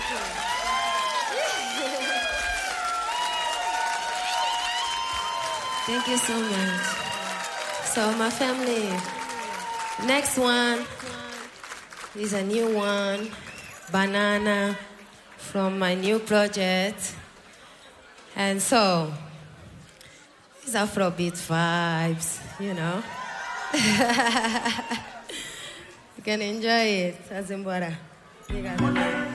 Thank you so much. So, my family, next one is a new one, Banana, from my new project. And so, it's Afrobeat vibes, you know. You can enjoy it, Azimbora. You gotta